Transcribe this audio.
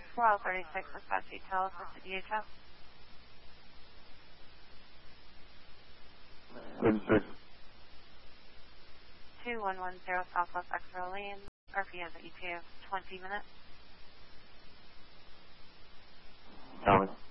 1236 dispatch detail for DHS. 36. 2110 Southwest Exeter Lane. RP has an ETA of 20 minutes. Coming.